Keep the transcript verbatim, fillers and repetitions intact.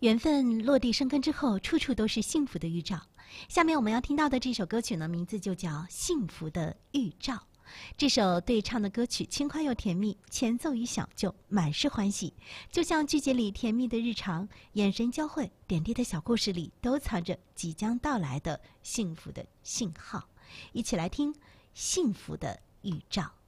缘分落地生根之后，处处都是幸福的预兆。下面我们要听到的这首歌曲呢，名字就叫《幸福的预兆》。这首对唱的歌曲轻快又甜蜜，前奏与小就满是欢喜，就像剧集里甜蜜的日常，眼神交汇，点滴的小故事里都藏着即将到来的幸福的信号。一起来听《幸福的预兆》。